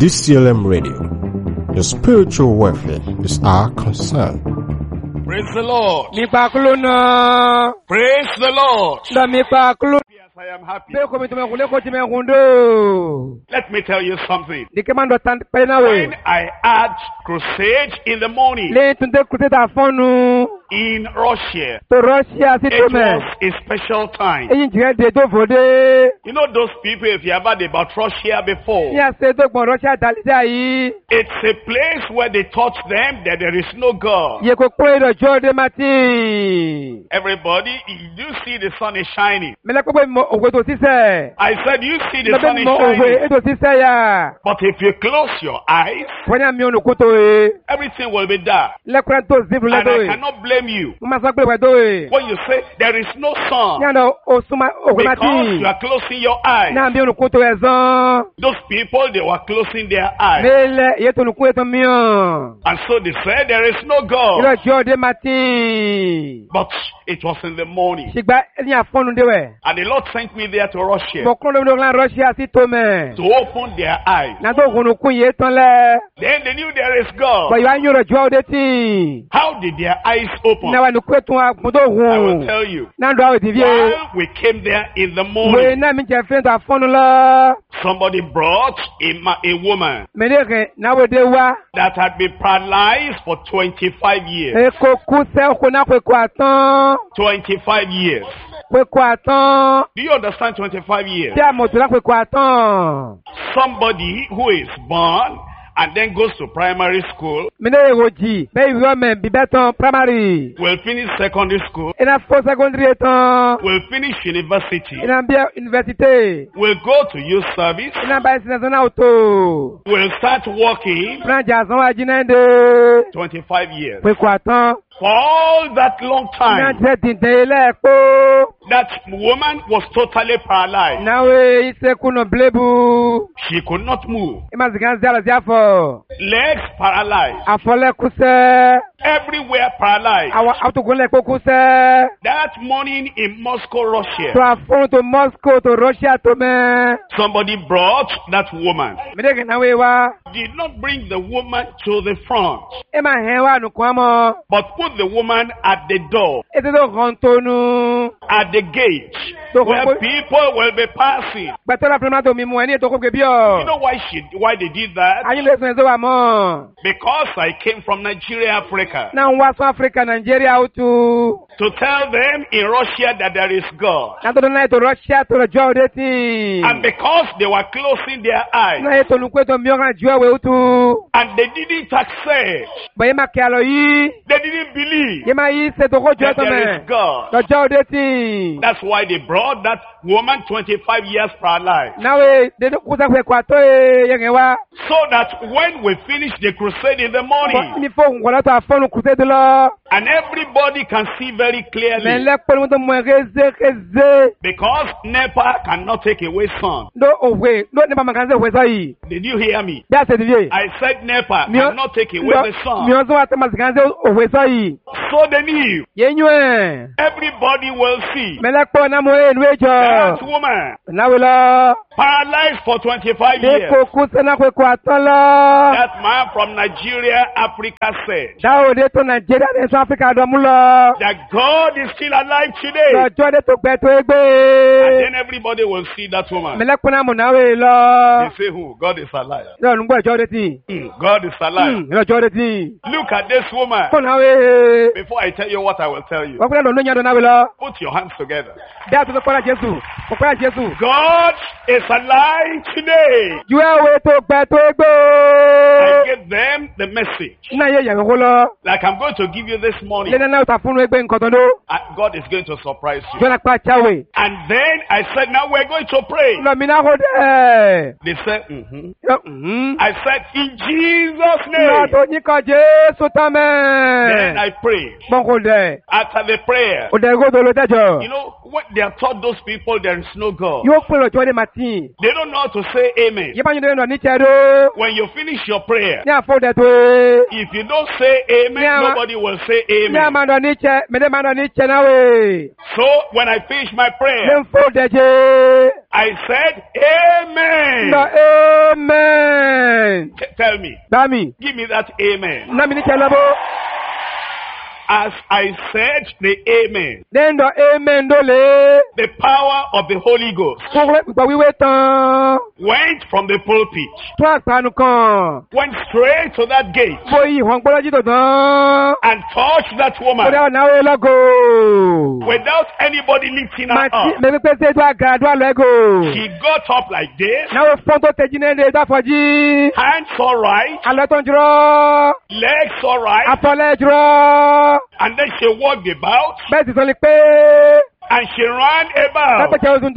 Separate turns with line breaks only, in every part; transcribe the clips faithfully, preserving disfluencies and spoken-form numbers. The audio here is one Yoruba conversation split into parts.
D C L M Radio. Your spiritual welfare is our concern.
Praise the Lord.
Nípa kúló náà.
Praise the Lord.
Lọ nípa kúló.
Yes, I am happy.
Bẹ́ẹ̀ kò mi tó mẹ́kun lẹ́kọ̀ọ́ tí mẹ́kun dó.
Let me tell you something.
Ní kí máa ń dọ̀ tán pẹ́ náà wẹ̀.
When I had crusade in the morning
Lẹ́yìn tó ń tẹ́ kùtẹ́ tà fọ́nu.
in Russia,
Tó Rọ́ṣíà sí tó
it
mẹ́.
was a special time.
Eyín jìrẹ́ de tó fòdé.
You know those people, if you have heard about Russia before,
Ní àṣẹ tó gbọ̀n Rọ́ṣíà tàlídà yìí.
it's a place where they taught them that there is no God.
Yẹ kó pé ìrọ̀jọ́ ọdẹ máa tì.
Everybody, you see the sun is shining.
Mẹ́lẹ́ pé mo òwe tó sísẹ̀.
I said, you see the sun
Lọ́bẹ̀
is
mo òwe
shining.
ètò sísẹ̀ yà.
But if you close your eyes,
Wọ́n ní àmì ònùkú tó e.
everything will be dark.
Lẹ́kùnrin tó zibru
And
lẹ́dọ̀
I
e.
cannot blame you.
Mo máa sọ pé ìwẹ̀ tó e.
When you say there is no sun,
Ní àná òsùnmá òwe máa
because
tì.
you are closing your eyes.
Ní àmì ònùkú tó ẹ̀ zán.
Those people, they were closing their eyes.
Mẹ́lẹ̀ ìyẹ́ tó ònùkú ètò mìíràn.
And so they said there is no God.
Ìrọ̀jọ́ ọdẹ máa tì.
But it was in the morning.
Ṣìgbà ẹni àfọ́nu déwẹ̀.
And the Lord sent me there to Russia
Mo kún lóbi lóbi Rọ́ṣíà sí tó mẹ́.
to open their eyes.
Nàtó ògùnùkú yìí tán lẹ́.
Then they knew there is God.
Bọ̀yọ̀ á ń yọ̀rọ̀ jọ́ ọdẹ tì.
How did their eyes open?
Náwó ẹni kú ètò àgùntó
I will
hùn.
tell you.
Náà dọ̀ àwọn ìdìbí ẹ̀.
While we came there in the
Wèé
morning,
náà mi jẹ́ fẹ́ tó àfọ́nu lọ.
somebody brought a, ma- a woman
Mẹ́lẹ́kẹ̀ náwó dé wá.
that had been paralyzed for twenty-five years.
Èkó kú sẹ́ kó náà pé kó àtán.
twenty-five years.
Pé kó àtán.
Do you understand twenty-five years?
Tí a mọ̀ tó náà pé kó àtán.
Somebody who is born and then goes to primary school,
Mẹ́lẹ́ èròjì bẹ́ẹ̀ ìwé ọmọ bíbẹ́ tán primary.
will finish secondary school,
Iná fọ́ secondary tán.
will finish university,
Iná bí university.
will go to youth service,
Iná bá ẹsẹ̀ náà náà tó.
will start working.
Fúnàjà sanwó ajínẹ́ndé.
twenty-five years.
Pé kó àtán.
For all that long
Iná
time,
jẹ́ dìndín ilé ẹ̀kọ́.
that woman was totally paralyzed.
Náwó ìṣẹ́kùnà blébu.
She could not move.
Ìmọ̀ sìgá ń zẹ́ àlọ́ sí àfọ̀.
Legs paralyzed.
Àfọlẹ́kùsẹ́.
Everywhere paralyzed.
Àwọn àtòkùnlẹ̀ kókùsẹ́.
That morning in Moscow,
To
Russia,
àfọ̀n to Moscow to Russia to mẹ́.
somebody brought that woman.
Mẹ́lẹ́kẹ̀ náwó wa.
Did not bring the woman to the front,
Ẹ máa hẹ́ wá nùkún àmọ́.
but put the woman at the door,
Ètò tó kàn tónú.
at the gate,
So,
where
what-
people will be passing.
Gbẹ̀tọ́lá fúnra tó mi mú ẹ ní ètò kókè bí
You
ọ̀.
know why she, why they did that?
Ayé lè sùn ẹ̀sọ́ wa mọ́.
Because I came from Nigeria, Africa,
Náà ń wá sún Áfíríkà Nàìjíríà ó tu.
to tell them in Russia that there is God.
Nàtọ́dún náà ètò Russia tó lọ́jọ́ òde tì.
And because they were closing their eyes,
Náà ètò olùkọ́ ètò mìíràn ju ẹ̀wẹ̀ ó tu.
and they didn't accept,
Bọ̀yẹ́ máa kí a lọ yí.
they didn't believe
Yẹ́ máa yí ṣètò kó jọ
that
ẹ̀tọ́
there
mẹ́.
is God.
Lọ́jọ́ òde tì.
That's why they brought that woman twenty-five years paralyzed.
Náwó dédé kúta fún ẹ̀kọ́ àtọ́ yẹ̀ngẹ̀ wa.
So that when we finish the crusade in the
Bọ̀
morning,
ní fóun kọ̀ látọ̀ àfọ́nù kùtẹ́ dé lọ.
and everybody can see very clearly,
Mẹ̀lẹ́ pẹ̀lú tó mú ẹ kéze kéze.
because NEPA cannot take away sun.
Ló òwe ló ní bàmà kan ṣe òwe sọ yìí.
Did you hear me?
Bí a ṣe dìde.
I said NEPA
Mi ò-
cannot take away the
Mi
sun.
ò sọ wa tẹ́ ma sì kan ṣe òwe sọ yìí.
So they knew.
Yéyún ẹ̀.
Everybody will see
Mẹ̀lẹ́ pọ̀ náà mo ẹ̀ nù ẹjọ́.
that woman
Náwó lọ.
paralyzed for twenty-five
Ní
years.
kò kú sẹ́nà pé kò àtọ́ lọ.
That man from Nigeria, Africa said
Dáwọ́ de tó Nàìjíríà ní South Africa dọ̀mú lọ.
that God is still alive today.
Lọ́jọ́ de tó gbẹ tó
And
gbé.
then everybody will see that woman.
Mẹ̀lẹ́ pọ̀ náà mo náwó yìí lọ.
They say who? God is alive.
Yóò nùgbọ́ ìjọ́ de tì.
Hmm, God is alive.
Ìjọ́ de tì.
Look at this woman.
Kò náwó yìí.
Before I tell you what I will tell you,
Wọ́n pẹ́ lọ́nà ìyàdọ̀ náwó lọ.
put your hands together.
Bí a tó tó kọ́ra Jésù. Kò kọ́ra Jésù.
God is alive today.
Ju ẹ̀wẹ̀ tó gbẹ tó gbé.
I give them the message.
Náà yẹ yẹ̀wò kó lọ.
Like I'm going to give you this morning.
Lẹ́nà náà ta fún ẹgbẹ́ nǹkan tó ló.
And God is going to surprise you.
Jọ́nà pa cháwé.
And then I said, now we're going to pray.
Lọ́mìnà kò dẹ̀.
They said, mm-hmm.
Yọ
I said, in Jesus'
Náà
name.
tó yín kan Jésù tán
Then
mẹ́.
I prayed.
Bọ́n kò dẹ̀.
After the prayer,
Kò dẹ̀ kó tó ló dẹ́jọ́.
you know, what they have taught those people there is no God.
Yóò pè lọ́jọ́ de màtí.
They don't know how to say amen.
Yẹ́ bá yín lóyún lọ ní Chẹ́dó.
When you finish your prayer,
Ní àfọ̀dẹ̀ tó e.
if you don't say amen,
Yeah, ma-
nobody will say
Ní
amen.
àmà lọ ní Chẹ́, mẹ́lẹ́ máa lọ ní Chẹ́ náà wè.
So when I finish my
Ní
prayer,
ń fọ̀dẹ̀ jẹ́.
I said, amen.
Lọ ee. Amen.
T- tell me.
Dami.
Give me that amen.
Nami ni chelabo.
As I said the amen,
Dendo amen dole.
the power of the Holy Ghost
Kúrẹ́ gbogbo wíwé tán.
went from the pulpit,
Tó àpánu kan.
went straight to that gate
Bóyí ìwọ̀n gbọ́dọ̀ jí tòtán.
and touched that
Kó
woman
dáwọ̀ náwó lọ́gọ̀.
without anybody lifting her
Màtí
up.
mẹ́bí pé ṣe tó àgàrà tó àlọ́ ẹ̀gò.
She got up like this,
Náwó fọ́n tó tẹ̀jí ní ẹ̀dẹ̀ ìdáfọ̀jí.
hands all right,
Àlọ́ tó ń jùrọ̀.
legs all right,
Àfọlẹ́ jùrọ̀.
and then she walked about
Bẹ́ẹ̀ sì sọ ni pé.
and she ran about.
Lápẹ̀kẹ̀ oṣù tó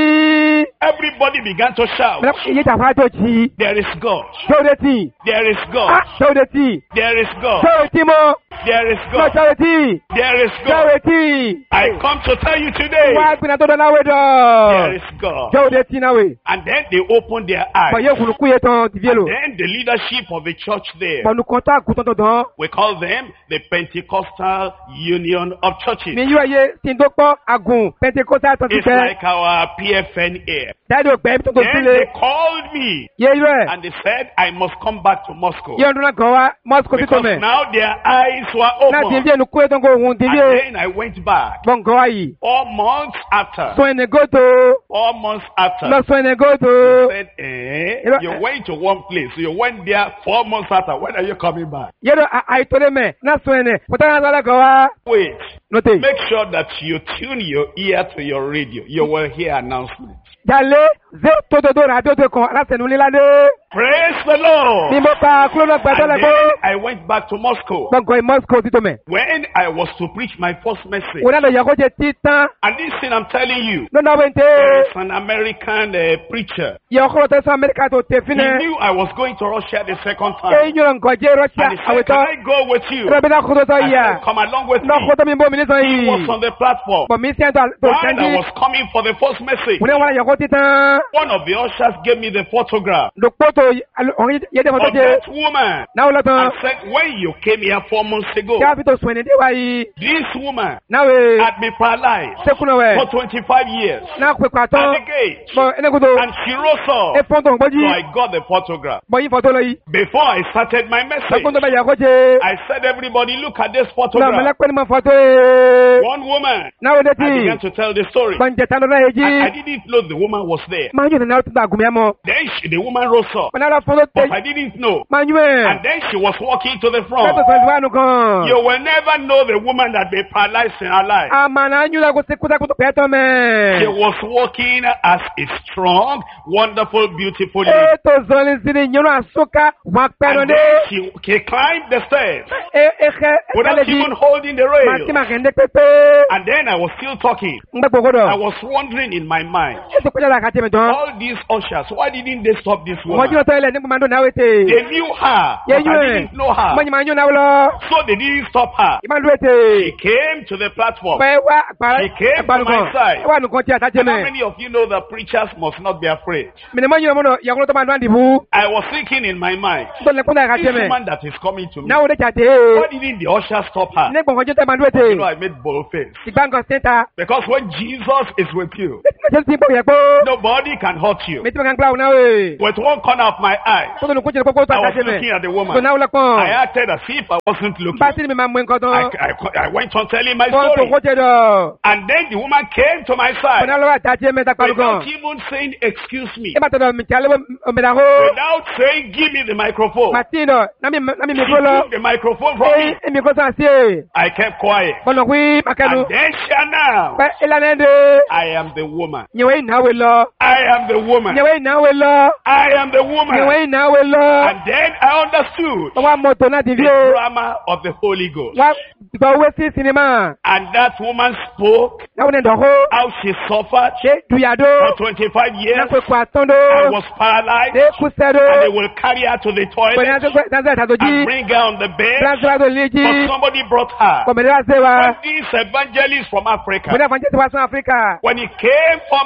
jí.
Everybody began to shout,
Iye ìjàfà tó jí.
there is God,
Tóde tì.
there is God,
Ah! Tóde tì.
there is God,
Tóde tì mọ́.
there is
Lọ
God,
tóde tì.
there is
Tóde
God.
tì.
I come to tell you today,
Wá pinna tó dán náwó
there
dọ̀.
is God.
Tóde tì náwó.
And then they opened their
Bọ̀
eyes.
yóò kùnú kúyè tán ti fi èlò.
Then the leadership of the church there,
Bọ̀nù kan tó àkútọ̀ tó tán.
we call them the Pentecostal Union of Churches.
Mi yú ẹyẹ tí n tó pọ́ àgùn Pentecostal tó ti
It's
fẹ́.
like our P F N here.
Dáadé ògbẹ́ tó tó
Then
sílé.
they called me
Yé irú ẹ̀.
and they said I must come back to Moscow.
Yé ọdún náà kan wá. Mọ́sùkò sí
Because
tòmẹ̀.
now their eyes were
Náà ti
open.
fi ẹnu kúyè tó ń kó ohun ti fi
And
é.
then I went back.
Bọ̀ǹkan wá yìí.
Four months after.
Sọ ẹnì gòtò.
Four months after.
Lọ sọ ẹnì gòtò.
Said, eh,
You know,
you went to one place. You went there four months after. When are you coming back?
Yé lọ àìtórè mẹ́. Náà sọ ẹnì. Pọ̀tà náà lọ́lá kan wá.
Wait.
Note.
Make sure that you tune your ear to your radio. You will hear announcements.
Jalè zé tótótó rà tó tó kan alásẹ̀nu líládé.
Praise the Lord.
Ní mo pa kúló náà gbàtọ́
And
lẹ́gbọ́.
then I went back to Moscow.
Gbọ̀ngàn Moscow ti tó mẹ́.
When I was to preach my first message.
Wọ́n náà lọ yẹ kó ṣe tí tán.
And this thing I'm telling you.
Lọ́nà wẹ̀ ń
There
tẹ́.
is an American uh, preacher.
Yẹ ọkọ̀ tẹ́ sọ Amẹ́ríkà tó tẹ̀
He
fínẹ̀.
knew I was going to Russia the second time.
Eyín yóò nǹkan jẹ́ Russia
And he said, can
àwẹ̀tọ́.
I go with you?
Rẹ̀ bí náà kó tó sọ
I
yìí à.
said, come along with me.
Náà kó tó mi bó mi ní sọ
He was
yìí.
on the platform.
Bọ̀ mi sí ẹ̀ tó
While
sẹ́ńdí.
I was coming for the first message,
Mo ní wọn yẹ kó tí tán.
one of the ushers gave me the photograph
Dòpó tó ọ̀hún yẹ dẹ́ fọ́tò
of
jẹ.
that woman
Náà wọ́n lọ tán.
and said, when you came here four months ago,
Kí a fi tó sùn ẹni dé wa yìí.
this woman
Náà wẹ̀.
had been paralyzed
Sẹ́kùnà wẹ̀.
for twenty-five years
Náà pè
at
pàtó.
the gate.
Bọ̀ ẹni kò tó.
And she rose
Ẹ
up.
fọ́n tó ń gbọ́jú.
So I got the photograph.
Bọ̀ yín fọ́tò lọ yìí.
Before I started my message,
Sẹ́kùn tó bá yẹ kó ṣe.
I said, everybody, look at this
Náà
photograph.
mẹ́lẹ́pẹ́ ni mo fọ́tò ẹ̀.
One woman.
Náà wọ́n dé
I began
tí.
to tell the story.
Bọ̀njẹ̀ tán lọ́nà yẹ
I, I
jí.
didn't know the woman was there.
Máa ń yóò nínú àwọn àgùnmí ẹ̀mọ́.
Then she, the woman rose up.
Bọ̀nà lọ fọ́tò
But
tẹ̀.
I didn't know.
Máa ń yún ẹ̀.
And then she was walking to the
Fẹ́tò
front.
sọ ìwánu kan.
You will never know the woman that been paralyzed in her life.
Àmàna ń yún lọ́kọ̀ sí kútakútù pẹ́tọ́ mẹ́.
She was walking as a strong, wonderful, beautiful lady.
Ètò zọlí sí ni yẹnu àsúká wọn pẹ́nu
And
dé.
then she, she climbed the steps
Ẹ̀ẹ́kẹ́
without
ẹ̀kẹ́lẹ́jì.
even holding the
Màá tí
rail.
màá kẹ́ ń dé pépé.
And then I was still talking.
Ń gbẹ́ gbogbo dọ̀.
I was wondering in my mind,
Ètò pẹ́lẹ́ la kàtí mi tán.
all these ushers, why didn't they stop this
Wọ́n jí
woman?
lọ tọ́ ilẹ̀ nígbà máa ń dún náà wété.
They knew her,
Yẹ
but
yún
I
ẹ̀.
didn't know her.
Mọ̀nyí máa ń yún náà lọ.
So they didn't stop her.
Ìmá ń dún wété.
She came to the platform.
Pẹ́ wá àpárá
She came to
ẹ̀pánu
my
kan.
side.
Ẹ wà nùkan tí a tàjẹ́
And how
mẹ́.
many of you know that preachers must not be afraid?
Mìnìmọ́ yín lọ́mọdọ̀ ìyàwó tó máa ń dún àdìbò.
I was thinking in my mind,
Tó lẹ́kún náà
this
kàtí mẹ́.
woman that is coming to me,
Náà wọ́n dé kàtí.
why didn't the usher stop her?
Ní gbọ̀ngàn jẹ́ tẹ́ máa ń dún wété.
You know, I made bold face.
Ìgbà nǹkan sí ta.
Because when Jesus is with you,
Ṣé ti bọ̀ yẹ pé?
nobody can hurt you.
Mi ti máa ń gbà wọn náà wẹ̀.
With one corner of my eye,
Tó tó nù kún jẹ́ kókó tó
I was
àtàjẹ́
looking
mẹ́.
at the
Tó
woman.
náà wọ́n lọ́kàn.
I acted as if I wasn't looking.
Bá tí mi máa mú nǹkan
I,
tán.
I, I went on telling my
Wọ́n tó
story.
kó jẹ́ dọ̀.
And then the woman came to my
Tó
side
náà lọ́wọ́ àtàjẹ́ mẹ́ta pàlú kan.
without even saying, excuse me,
Ẹ bá tọ̀dọ̀ mi kí alẹ́ òmìnira hó.
without saying, give me the microphone.
Màtí nọ, námi mi
She
kó lọ.
took the microphone from
Ẹ
me.
ẹ̀mí kó sàn sí ẹ̀.
I kept quiet.
Bọ̀nà wí màkẹ́nu.
And then she announced,
Pẹ́ ìlànà ẹ̀dẹ̀.
I am the woman.
Nyẹ̀wé ìnáwó lọ.
I am the woman.
Nyẹ̀wé ìnáwó lọ.
I am the
Nyẹ̀wé
woman.
ìnáwó lọ.
And then I understood
Wọ́n wá mọ̀tò náà ti
the
fi ó.
drama of the Holy Ghost.
Wá gbọ́ owó sí sinimá.
And that woman spoke
Náwó ní ìdọ̀kọ́.
how she suffered
Ṣé dùyàdó?
for twenty-five years
Náà pé kó àtọ́ndó.
and was paralyzed.
Ṣé kú sẹ́dó?
And they will carry her to the
Pẹ̀lú
toilet
ẹ̀sẹ̀ ìtàzẹ̀ ìtàzọ̀jì.
and bring her on the bed.
Bíláṣẹ́ tó lé jí.
But somebody brought her.
Kọ̀mẹ̀dé wá sí wa.
When this evangelist from
Mo ní
Africa,
àfọ̀njẹ́ ti wá sí Áfíríkà.
when he came four months ago,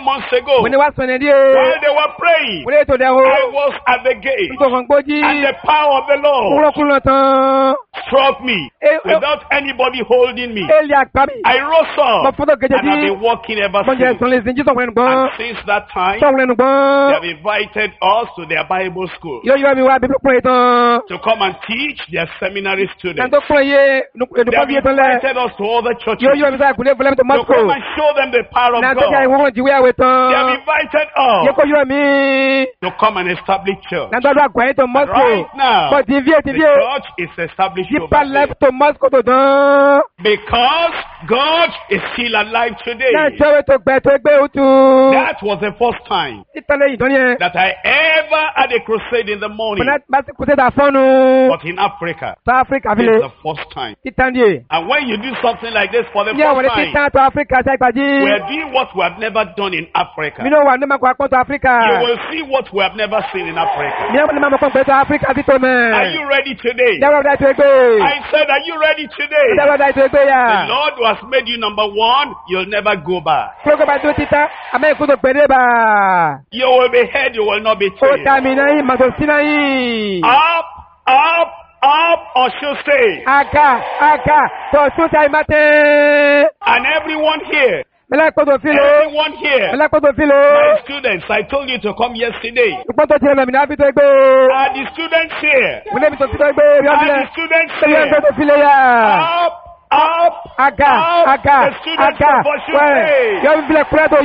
ago,
Wọ́n ní wá sọ ní ẹdí
while they were praying,
Wọ́n lè tó dẹ̀ o.
I was at the gate,
Nítorí kan gbójí.
and the power of the Lord
Kúrọ́kúrọ́ tán.
struck me
Eh, eh.
without anybody holding me.
Eli àgbábí.
I rose
Mo
up,
fọ́tò gẹ̀jẹ̀
and I've
tí.
been walking ever
Mo jẹ́
since.
sọ̀rọ̀ ìsìn jí sọ̀rọ̀ ẹnu gbọ́n.
And since that time,
Sọ̀rọ̀ ẹnu
they
gbọ́n.
have invited us to their Bible school
Yóò yọ mi wá bíbélì pọ̀ yìí tán.
to come and teach their seminary
Náà
students.
tó pọ̀ yé
They
ẹ̀dùnkọ́
have
bí yé tán lẹ̀.
invited us to other churches
Yóò yọ mi sáà kúlẹ̀ fúlẹ̀ mi tó
to
Moscow.
come and show them the power of
Náà tó jẹ́
God.
ìwọ̀n jíwé àwẹ̀
They have
tán.
invited
Yóò
us
kó yọ mi.
to come and establish church.
Náà tó dọ̀ àgbáyé tó Moscow.
Right now,
Bọ̀ tí vie tí
the
vie.
church is established
Jí
over
pa
there.
lẹ́fù tó Moscow tó dán.
Because God is still alive today.
Náà tí ọ̀wé tó gbẹ tó gbé òtù.
That was the first time
Títàn lẹ́yìn tán yẹn.
that I ever had a crusade in the morning.
Bọ̀dá bá ti kùsẹ̀ dà fọ́nù.
But in Africa,
South Africa fi
it's
lè.
the first time.
Títàn díẹ̀.
And when you do something like this for the
Ní àwọn
first
ilé
time,
títàn tó Africa ṣe ìpàdé.
we are doing what we have never done in Africa.
Mi náà wà ní màkà pọ̀ tó Africa.
You will see what we have never seen in Africa.
Mi náà wà ní màkà pọ̀ tó Africa sí tó mẹ́.
Are you ready today?
Dáwọ́ dá ètò ẹgbẹ́.
I said, are you ready today?
Dáwọ́ dá ètò ẹgbẹ́ yà.
The Lord who has made you number one, you'll never go back.
Kúròkó bá tó títà, àmọ́ èkó tó pèdè bá.
You will be head, you will not be
Ó ta
tail.
mi náà yìí, màtò sí náà yìí.
Up, up, up, or she'll stay.
Aka, aka, tó tún ta ìmá tẹ́.
And everyone here,
Mẹ́lá kó tó fi lò.
everyone here,
Mẹ́lá kó tó fi
my
lò.
students, I told you to come yesterday.
Ìpọ́n tó tiẹ̀ lọ mi náà fi tó ẹgbẹ́.
Are the students here?
Mo lé mi tó fi tó ẹgbẹ́. Yọ̀
Are
bílẹ̀.
the students
Ṣé yẹn tó
here?
tó fi lè yà?
Up, up,
Aka,
up,
aka,
the students
aka,
of Osun
wẹ̀.
State.
Yọ̀ bílẹ̀ kúrẹ́ tó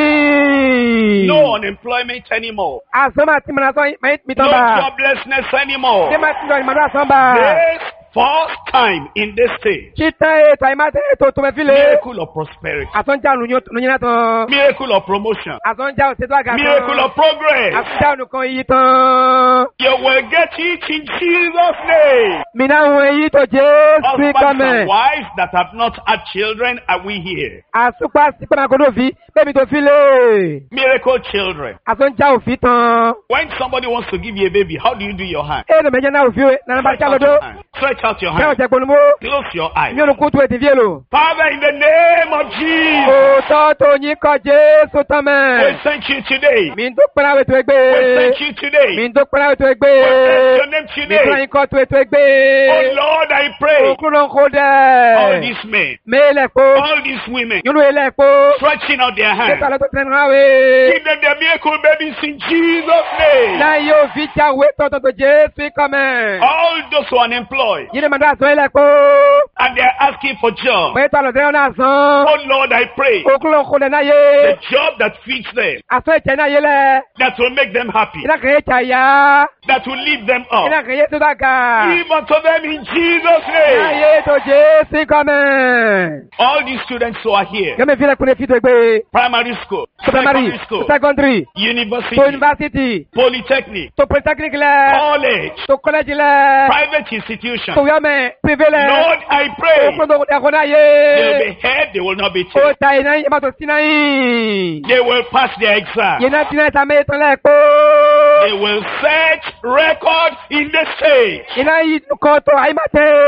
yí.
No unemployment anymore.
Àsọ́mà tí mo náà sọ mi
No
tán bá.
joblessness anymore.
Ṣé máa ti lọ ìmọ̀lá sọ́n bá?
This first time in this state,
Títàn ètò àìmáṣe ètò tó mẹ́ fi lè.
miracle of prosperity,
Àsọ́njà ònúyìn náà tán.
miracle of promotion,
Àsọ́njà òṣèlú àga tán.
miracle of progress.
Àsọ́njà ònùkan yìí tán.
You will get it in Jesus' name.
Mi náà wọ èyí tó Jésù
Husbands
kọ́mẹ̀.
and wives that have not had children, are we here?
Àsùpá sípẹ́nà kò ló fi bẹ́ẹ̀mi tó fi lè.
Miracle children.
Àsọ́njà òfin tán.
When somebody wants to give you a baby, how do you do your hand?
Ẹ lọ mẹ́jẹ náà òfin wẹ̀ nana bá
Stretch out
jálódó.
your hand. Stretch out your
Ṣé o
hand.
jẹ gbónúmó?
Close your eyes.
Mi ò ní kú tu ètì fíè lò.
Father, in the name of Jesus,
Òótọ́ tó yín kọ Jésù tán
we
mẹ́.
thank you today.
Mi ń tó pẹ́lá ètò
We
ẹgbẹ́.
thank you today.
Mi ń tó pẹ́lá ètò
We bless
ẹgbẹ́.
your name
Mi tó
today.
yín kọ́ tó ètò
Oh
ẹgbẹ́.
Lord, I pray.
Òkú ló ń kó
All
dẹ̀.
these men,
Mẹ́lẹ̀ kó.
all these women,
Yúnú ilẹ̀ kó.
stretching out their
Ṣé
hands.
kàlọ́ tó tẹnu ráwé?
Give them their miracle babies in Jesus' name.
Náà yóò fi jáwé tọ́tọ́ tó Jésù kọ́mẹ̀.
All those who are unemployed
Yìí ni màdá àsán ilẹ̀ kó.
and they are asking for jobs.
Bẹ́ẹ̀ tó àlọ́ tẹ́lẹ̀ náà sán.
Oh Lord, I pray.
Òkú ló ń kó dẹ̀ náà
The
yé.
job that feeds them,
Àsán ìtẹ̀ náà yé lẹ̀.
that will make them happy,
Iná kàn yé tsàyà.
that will lift them
Iná
up.
kàn yé tó dàgà.
Give unto them in Jesus'
Náà
name.
yé tó Jésù kọ́mẹ̀.
All these students who are here,
Yẹ́mi fi lẹ́kùnrin fi tó gbé.
primary school,
Primary,
secondary school,
secondary,
university,
tó university,
polytechnic,
tó polytechnic lẹ̀.
college,
Tó college lẹ̀.
private institution.
Tó yọ̀mẹ̀ privé lẹ̀.
Lord, I pray.
Òkú tó ẹ̀kọ́ náà
They will
yé.
be head, they will not be
Ó
tail.
ta iná yìí, ẹ má tó sí náà yìí.
They will pass their exam.
Yìí náà ti náà ta mẹ́yẹ tán lẹ̀ kó.
They will set record in the state.
Iná yìí kọ́ tó àyè má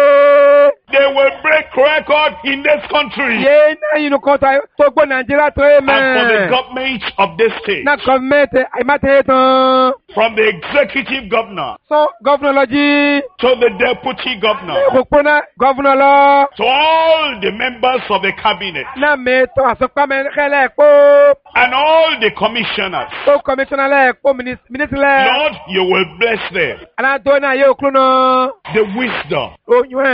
tẹ́.
They will break record in this country
Yé iná yìí kọ́ tó àyè tó gbó Nàìjíríà tó yé
and for the
mẹ́.
government of this state.
Náà gọ́ọ̀mẹ̀ntì àyè má tẹ́ tán.
From the executive governor
Sọ gọ́vùnà lọ jí.
to the deputy governor
Òpópónà gọ́vùnà lọ.
to all the members of the cabinet
Náà mẹ́tọ́ àsopámẹ́ kẹ́lẹ́ kó.
and all the commissioners.
Tó kọmíṣánná lẹ̀ kó mínísítì lẹ̀.
Lord, you will bless them.
Aláǹtó náà yóò kúrò náà.
The wisdom,
Oyún ẹ̀.